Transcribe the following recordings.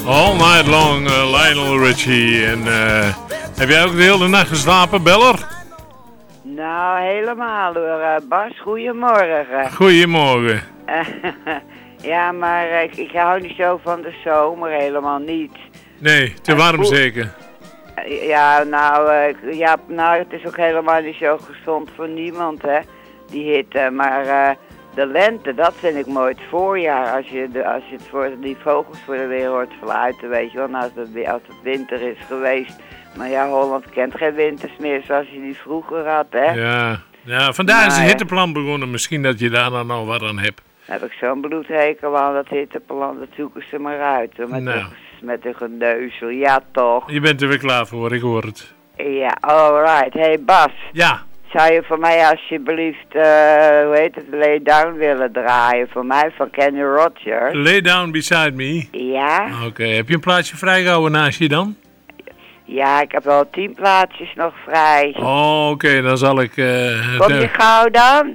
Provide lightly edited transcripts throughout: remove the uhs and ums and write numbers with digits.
All Night Long, Lionel Richie. En heb jij ook de hele nacht geslapen, Beller? Nou, helemaal hoor. Bas, goedemorgen. Goedemorgen. Ja, maar ik hou niet zo van de zomer, helemaal niet. Nee, te warm zeker. Ja, nou, het is ook helemaal niet zo gezond voor niemand, hè, die hitte. Maar de lente, dat vind ik mooi. Het voorjaar, als je het voor die vogels voor de weer hoort fluiten, weet je wel. Nou, als het winter is geweest. Maar ja, Holland kent geen winters meer zoals je die vroeger had, hè. Ja, vandaar is de hitteplan begonnen. Misschien dat je daar dan al wat aan hebt. Dan heb ik zo'n bloedhekel aan dat hitteplan. Dat zoeken ze maar uit, hoor. Met een geneuzel, ja toch. Je bent er weer klaar voor, ik hoor het. Ja, alright. Hey Bas. Ja. Zou je voor mij alsjeblieft, Lay Down willen draaien? Voor mij van Kenny Rogers. Lay Down Beside Me? Ja. Oké, heb je een plaatsje vrijgehouden naast je dan? Ja, ik heb wel 10 plaatsjes nog vrij. Oh, oké, dan zal ik... Kom je gauw dan?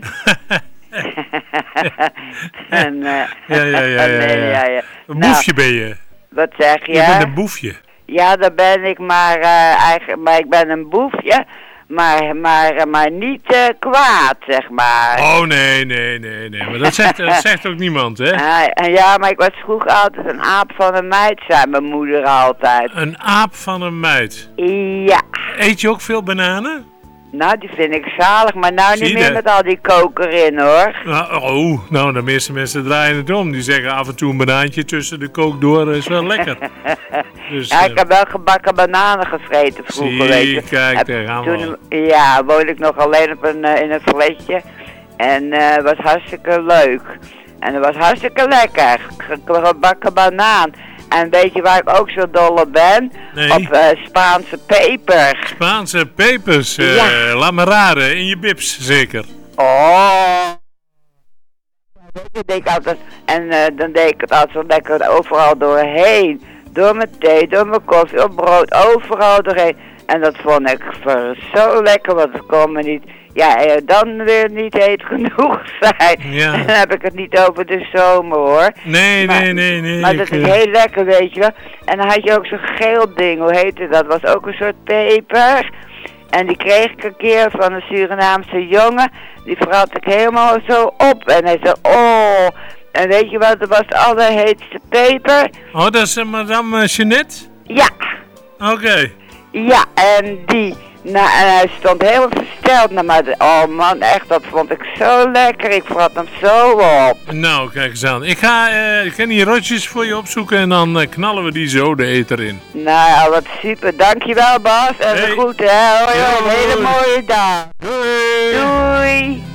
Ja. Een boefje ben je. Wat zeg je? Je bent een boefje. Ja, dat ben ik, maar ik ben een boefje, maar niet kwaad, zeg maar. Oh, nee. Maar dat zegt ook niemand, hè? Ja, maar ik was vroeger altijd een aap van een meid, zei mijn moeder altijd. Een aap van een meid? Ja. Eet je ook veel bananen? Nou, die vind ik zalig, maar nou niet meer met al die koker in, hoor. Nou, de meeste mensen draaien het om. Die zeggen af en toe een banaantje tussen de kook door, is wel lekker. Dus, ja, ik heb wel gebakken bananen gevreten vroeger, weet je. Kijk, daar gaan we. Ja, woonde ik nog alleen in een flatje. En het was hartstikke leuk. En het was hartstikke lekker. Gebakken banaan. En weet je waar ik ook zo dol op ben? Nee. Op Spaanse peper. Spaanse pepers, ja. Laat me raden, in je bips zeker. Oh. Dan deed ik het altijd zo lekker overal doorheen. Door mijn thee, door mijn koffie, op brood, overal doorheen. En dat vond ik zo lekker, want het kon me niet... Ja, dan weer niet heet genoeg zijn. Ja. Dan heb ik het niet over de zomer, hoor. Nee. Maar dat is heel lekker, weet je wel. En dan had je ook zo'n geel ding, hoe heette dat? Was ook een soort peper. En die kreeg ik een keer van een Surinaamse jongen. Die vrat ik helemaal zo op. En hij zei, oh... En weet je wat, dat was de allerheetste peper. Oh, dat is madame Jeanette? Ja. Oké. Ja, en die... Nou, en hij stond heel versteld. Maar oh man, echt, dat vond ik zo lekker. Ik vrat hem zo op. Nou, kijk eens aan. Ik ga die rotjes voor je opzoeken en dan knallen we die zo de eter in. Nou, wat super. Dankjewel, Bas. En goed, hè. Hoi, een hele mooie dag. Doei. Doei.